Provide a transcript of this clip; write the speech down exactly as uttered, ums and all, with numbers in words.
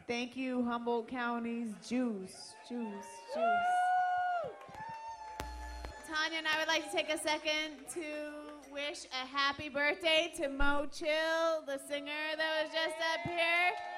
Thank you, Humboldt County's Juice, Juice, Juice. Tanya and I would like to take a second to wish a happy birthday to Mo Chill, the singer that was just up here.